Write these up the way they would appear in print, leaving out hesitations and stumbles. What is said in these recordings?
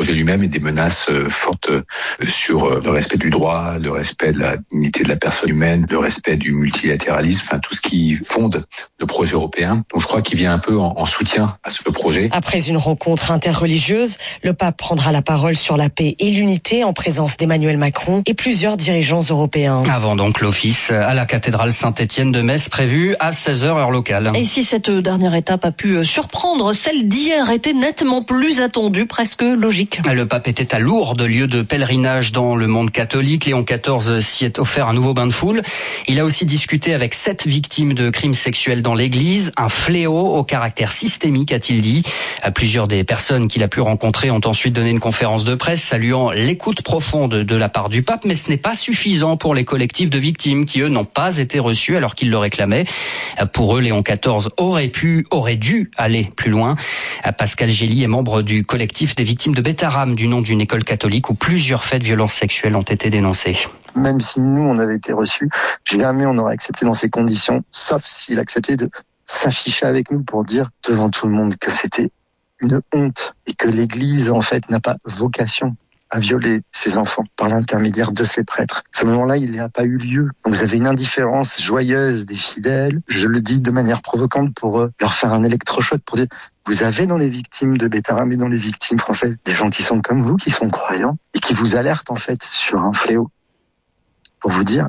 projet lui-même et des menaces fortes sur le respect du droit, le respect de la dignité de la personne humaine, le respect du multilatéralisme, enfin tout ce qui fonde le projet européen. Donc je crois qu'il vient un peu en soutien à ce projet. Après une rencontre interreligieuse, le pape prendra la parole sur la paix et l'unité en présence d'Emmanuel Macron et plusieurs dirigeants européens. Avant donc l'office à la cathédrale Saint-Étienne de Metz prévu à 16h heure locale. Et si cette dernière étape a pu surprendre, celle d'hier était nettement plus attendue, presque logique. Le pape était à Lourdes, lieu de pèlerinage dans le monde catholique. Léon XIV s'y est offert un nouveau bain de foule. Il a aussi discuté avec 7 victimes de crimes sexuels dans l'église. Un fléau au caractère systémique, a-t-il dit. Plusieurs des personnes qu'il a pu rencontrer ont ensuite donné une conférence de presse saluant l'écoute profonde de la part du pape, mais ce n'est pas suffisant pour les collectifs de victimes qui, eux, n'ont pas été reçus alors qu'ils le réclamaient. Pour eux, Léon XIV aurait dû aller plus loin. Pascal Gély est membre du collectif des victimes de Bétharram, du nom d'une école catholique où plusieurs faits de violences sexuelles ont été dénoncés. Même si nous, on avait été reçus, jamais on aurait accepté dans ces conditions, sauf s'il acceptait de s'afficher avec nous pour dire devant tout le monde que c'était une honte et que l'Église, en fait, n'a pas vocation à violer ses enfants par l'intermédiaire de ses prêtres. Ce moment-là, il n'y a pas eu lieu. Donc vous avez une indifférence joyeuse des fidèles, je le dis de manière provocante pour leur faire un électrochoc, pour dire vous avez dans les victimes de Bétharram et dans les victimes françaises des gens qui sont comme vous, qui sont croyants et qui vous alertent en fait sur un fléau. Pour vous dire,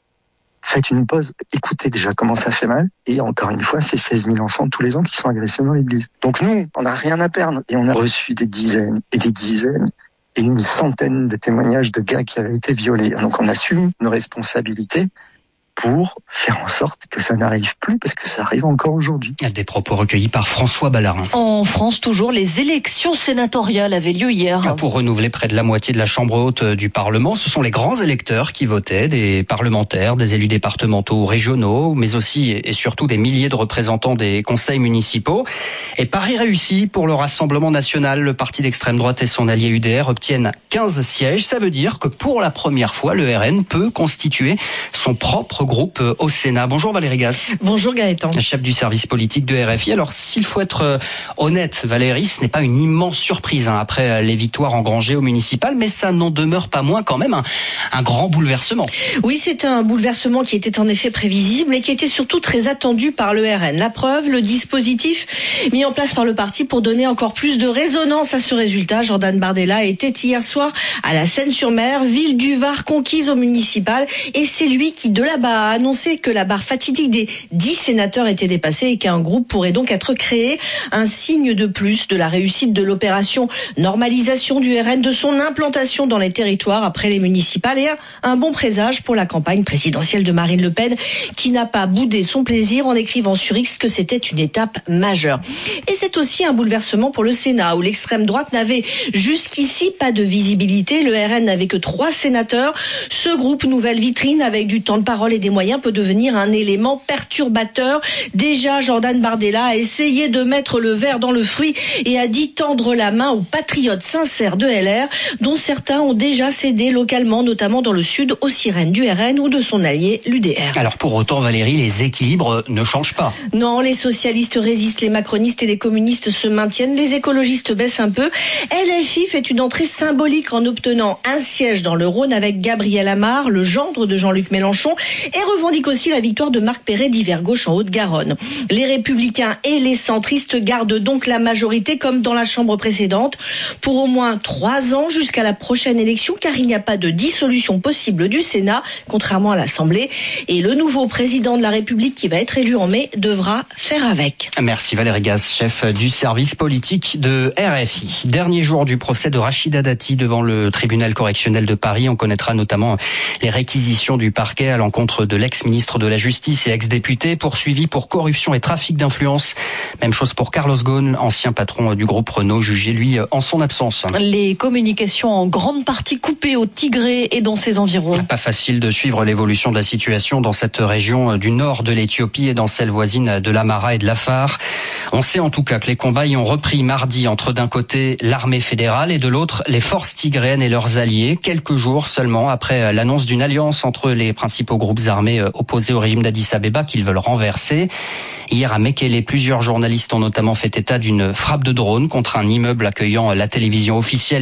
faites une pause, écoutez déjà comment ça fait mal. Et encore une fois, c'est 16 000 enfants tous les ans qui sont agressés dans l'église. Donc nous, on n'a rien à perdre. Et on a reçu des dizaines et des dizaines et une centaine de témoignages de gars qui avaient été violés. Donc on assume nos responsabilités pour faire en sorte que ça n'arrive plus, parce que ça arrive encore aujourd'hui. Des propos recueillis par François Ballarin. En France, toujours, les élections sénatoriales avaient lieu hier. Pour renouveler près de la moitié de la Chambre haute du Parlement, ce sont les grands électeurs qui votaient, des parlementaires, des élus départementaux, régionaux, mais aussi et surtout des milliers de représentants des conseils municipaux. Et pari réussi pour le Rassemblement national. Le parti d'extrême droite et son allié UDR obtiennent 15 sièges. Ça veut dire que pour la première fois, le RN peut constituer son propre groupe au Sénat. Bonjour Valérie Gasse. Bonjour Gaëtan. Chef du service politique de RFI. Alors s'il faut être honnête, Valérie, ce n'est pas une immense surprise après les victoires engrangées au municipal, mais ça n'en demeure pas moins quand même un grand bouleversement. Oui, c'est un bouleversement qui était en effet prévisible et qui était surtout très attendu par le RN. La preuve, le dispositif mis en place par le parti pour donner encore plus de résonance à ce résultat. Jordan Bardella était hier soir à la Seine-sur-Mer, ville du Var conquise au municipal, et c'est lui qui de là-bas a annoncé que la barre fatidique des 10 sénateurs était dépassée et qu'un groupe pourrait donc être créé. Un signe de plus de la réussite de l'opération normalisation du RN, de son implantation dans les territoires après les municipales, et un bon présage pour la campagne présidentielle de Marine Le Pen, qui n'a pas boudé son plaisir en écrivant sur X que c'était une étape majeure. Et c'est aussi un bouleversement pour le Sénat, où l'extrême droite n'avait jusqu'ici pas de visibilité. Le RN n'avait que 3 sénateurs. Ce groupe nouvelle vitrine avec du temps de parole et des moyens peut devenir un élément perturbateur. Déjà, Jordan Bardella a essayé de mettre le verre dans le fruit et a dit tendre la main aux patriotes sincères de LR, dont certains ont déjà cédé localement, notamment dans le sud, aux sirènes du RN ou de son allié, l'UDR. Alors pour autant, Valérie, les équilibres ne changent pas. Non, les socialistes résistent, les macronistes et les communistes se maintiennent, les écologistes baissent un peu. LFI fait une entrée symbolique en obtenant un siège dans le Rhône avec Gabriel Amar, le gendre de Jean-Luc Mélenchon, et revendique aussi la victoire de Marc Perret d'Hiver Gauche en Haute-Garonne. Les Républicains et les centristes gardent donc la majorité comme dans la Chambre précédente pour au moins 3 ans jusqu'à la prochaine élection, car il n'y a pas de dissolution possible du Sénat, contrairement à l'Assemblée. Et le nouveau président de la République qui va être élu en mai devra faire avec. Merci Valérie Gasse, chef du service politique de RFI. Dernier jour du procès de Rachida Dati devant le tribunal correctionnel de Paris. On connaîtra notamment les réquisitions du parquet à l'encontre de l'ex-ministre de la Justice et ex-député poursuivi pour corruption et trafic d'influence. Même chose pour Carlos Ghosn, ancien patron du groupe Renault, jugé lui en son absence. Les communications en grande partie coupées au Tigré et dans ses environs. Pas facile de suivre l'évolution de la situation dans cette région du nord de l'Éthiopie et dans celle voisine de l'Amara et de l'Afar. On sait en tout cas que les combats y ont repris mardi entre d'un côté l'armée fédérale et de l'autre les forces tigréennes et leurs alliés, quelques jours seulement après l'annonce d'une alliance entre les principaux groupes armés opposés au régime d'Addis Abeba qu'ils veulent renverser. Hier à Mekele, plusieurs journalistes ont notamment fait état d'une frappe de drone contre un immeuble accueillant la télévision officielle